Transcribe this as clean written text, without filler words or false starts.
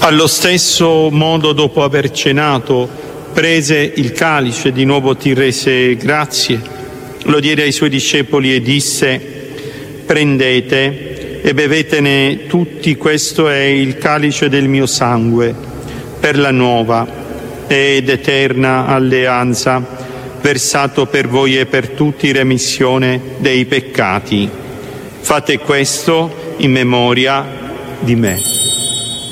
Allo stesso modo, dopo aver cenato, prese il calice, di nuovo ti rese grazie, lo diede ai suoi discepoli e disse: prendete e bevetene tutti, questo è il calice del mio sangue, per la nuova ed eterna alleanza, versato per voi e per tutti in remissione dei peccati. Fate questo in memoria di me.